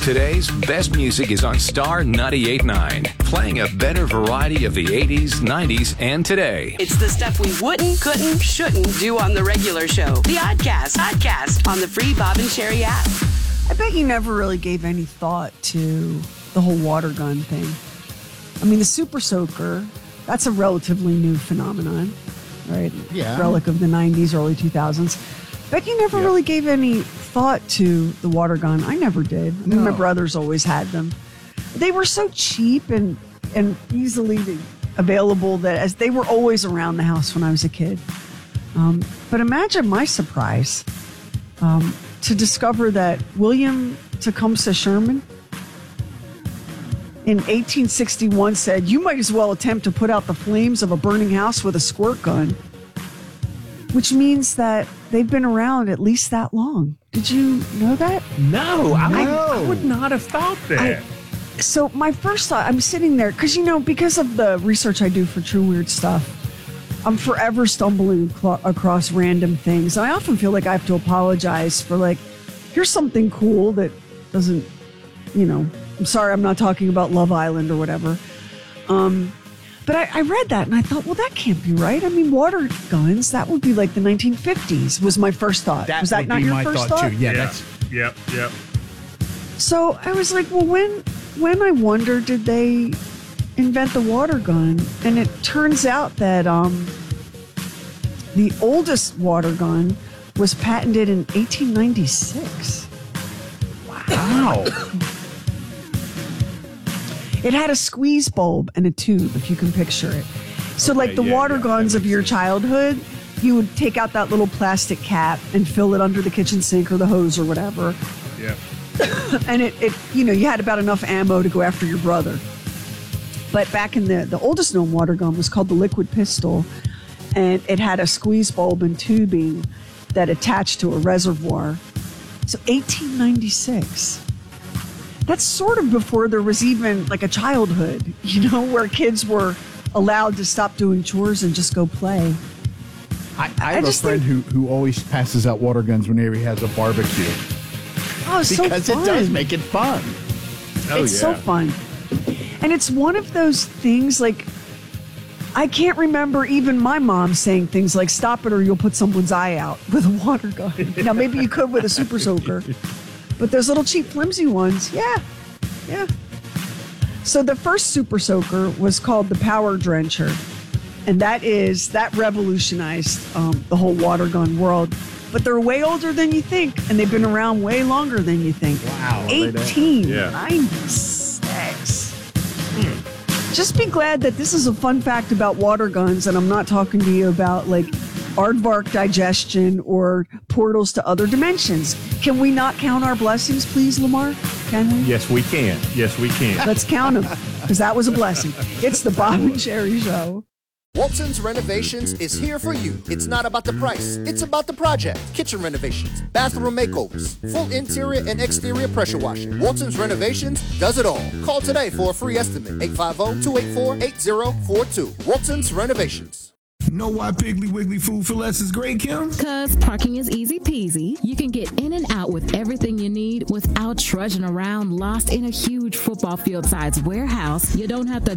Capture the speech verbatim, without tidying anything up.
Today's best music is on Star ninety-eight point nine, playing a better variety of the eighties, nineties, and today. It's the stuff we wouldn't, couldn't, shouldn't do on the regular show. The Oddcast, Oddcast on the free Bob and Sherry app. I bet you never really gave any thought to the whole water gun thing. I mean, the Super Soaker, that's a relatively new phenomenon, right? Yeah. Relic of the nineties, early two thousands. Bet you never Yeah. really gave any thought to the water gun. I never did. I mean, No. my brothers always had them. They were so cheap and, and easily available that as they were always around the house when I was a kid. Um, but imagine my surprise um, to discover that William Tecumseh Sherman in eighteen sixty-one said, "You might as well attempt to put out the flames of a burning house with a squirt gun," which means that they've been around at least that long. Did you know that? No, I, No. I would not have thought that. I- So my first thought, I'm sitting there, because, you know, because of the research I do for True Weird Stuff, I'm forever stumbling cl- across random things. And I often feel like I have to apologize for, like, here's something cool that doesn't, you know, I'm sorry I'm not talking about Love Island or whatever. Um, but I, I read that and I thought, well, that can't be right. I mean, water guns, that would be like the nineteen fifties was my first thought. was that would not be your my first thought, thought? too. Yeah, yeah. that's Yep, yep. So I was like, well, when when I wonder, did they invent the water gun? And it turns out that um, the oldest water gun was patented in eighteen ninety-six. wow. It had a squeeze bulb and a tube, if you can picture it. So Okay, like the yeah, water yeah, guns that of your makes sense. childhood, you would take out that little plastic cap and fill it under the kitchen sink or the hose or whatever. Yep. And it, it, you know, you had about enough ammo to go after your brother. But back in the, the oldest known water gun was called the liquid pistol. And it had a squeeze bulb and tubing that attached to a reservoir. So eighteen ninety-six. That's sort of before there was even like a childhood, you know, where kids were allowed to stop doing chores and just go play. I, I I have a just friend think- who, who always passes out water guns whenever he has a barbecue. Oh, it's so Because it fun. does make it fun. Oh, It's yeah. so fun. And it's one of those things, like, I can't remember even my mom saying things like, stop it or you'll put someone's eye out with a water gun. Now, maybe you could with a Super Soaker. But those little cheap, flimsy ones, yeah, yeah. So the first Super Soaker was called the Power Drencher. And that is, that revolutionized um, the whole water gun world. But they're way older than you think, and they've been around way longer than you think. Wow. eighteen Yeah. ninety-six. Just be glad that this is a fun fact about water guns, and I'm not talking to you about, like, aardvark digestion or portals to other dimensions. Can we not count our blessings, please, Lamar? Can we? Yes, we can. Yes, we can. Let's count them, because that was a blessing. It's the Bob and Sherry Show. Walton's Renovations is here for you. It's not about the price, it's about the project. Kitchen renovations, bathroom makeovers, full interior and exterior pressure washing. Walton's Renovations does it all. Call today for a free estimate. eight five zero, two eight four, eight zero four two. Walton's Renovations. Know why Piggly Wiggly Food for Less is great, Kim? Cause parking is easy peasy. You can get in and out with everything you need without trudging around lost in a huge football field sized warehouse. You don't have to